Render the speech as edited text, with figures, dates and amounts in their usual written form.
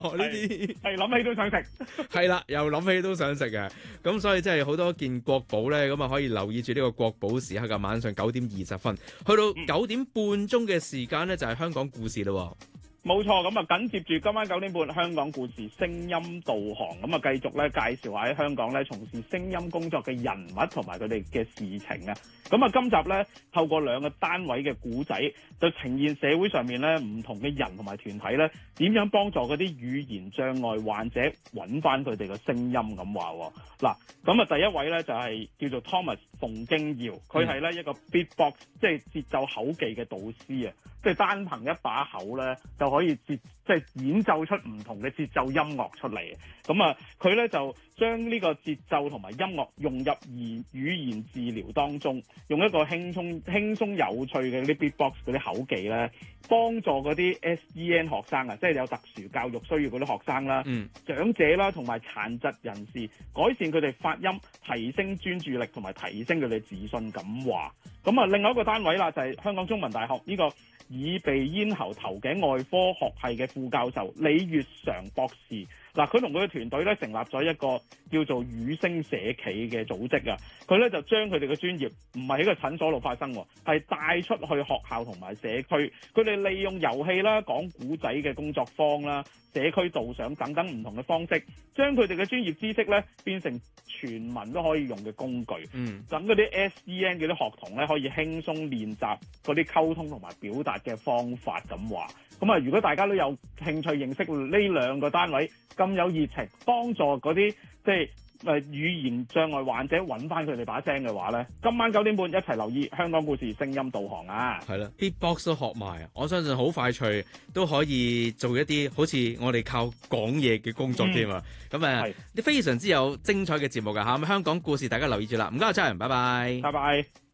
呢啲係諗起都想食。 係啦，又諗起都想食嘅。咁所以真係好多件國寶咧，咁啊可以留意住呢個國寶時刻嘅晚上9:20，去到9點半鐘嘅時間咧，就係香港故事咯。 冇錯，咁啊緊接住今晚9點半香港故事聲音導航，咁啊繼續咧介紹下喺香港咧從事聲音工作嘅人物同埋佢哋嘅事情啊。咁啊今集咧透過兩個單位嘅故仔，就呈現社會上面咧唔同嘅人同埋團體咧點樣幫助嗰啲語言障礙患者揾翻佢哋嘅聲音咁話。嗱，咁啊第一位咧就係叫做 Thomas 馮敬堯，佢係咧一個 beatbox 即係節奏口技嘅導師啊，即係單憑一把口咧就可以即係演奏出唔同嘅節奏音樂出嚟。咁啊佢咧就將呢個節奏同埋音樂融入語言治療當中，用一個輕鬆有趣嘅啲 beatbox 嗰啲口技咧，幫助嗰啲 SEN 學生啊，即係有特殊教育需要嗰啲學生啦、長者啦同埋殘疾人士，改善佢哋發音，提升專注力同埋提升佢哋自信咁話。咁啊另外一個單位啦就係香港中文大學呢個耳鼻咽喉頭頸外科學系嘅副教授李月常博士。嗱，佢同佢嘅團隊咧成立咗一個叫做語聲社企嘅組織啊。佢咧就將佢哋嘅專業唔係喺個診所度發生，係帶出去學校同埋社區。佢哋利用遊戲啦、講古仔嘅工作坊啦、社區導賞等等唔同嘅方式，將佢哋嘅專業知識咧變成全民都可以用嘅工具。等嗰啲 SEN 嘅啲學童咧可以輕鬆練習嗰啲溝通同埋表達嘅方法咁話。咁啊，如果大家都有興趣認識呢兩個單位咁有熱情，幫助嗰啲即係語言障礙患者揾翻佢哋把聲嘅話咧，今晚9點半一齊留意香港故事聲音導航啊！ 係啦，Beatbox 都學埋，我相信好快脆都可以做一啲好似我哋靠講嘢嘅工作添啊！咁非常之有精彩嘅節目㗎嚇，咁香港故事大家留意住啦，唔該阿 Charles，拜拜， 拜拜。